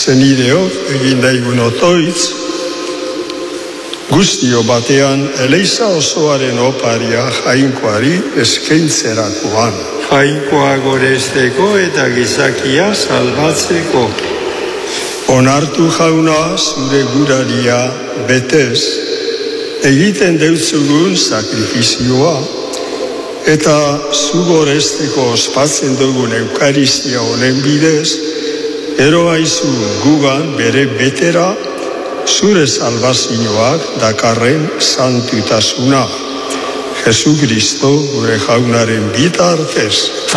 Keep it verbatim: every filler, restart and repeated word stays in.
zenideok egin daigun otoitz, guztio batean Eliza osoaren oparia jainkoari eskaintzerakoan. Jainkoa goresteko eta gizakia salbatzeko. Onartu jauna zure guraria betez, egiten deutzugun sakrifizioa, eta zu goresteko ospatzen dugun eukaristia honen bidez, ero aizu gugan bere betera, zure salbazioak dakarren santutasuna. Jesu Kristo gure jaunaren bitartez.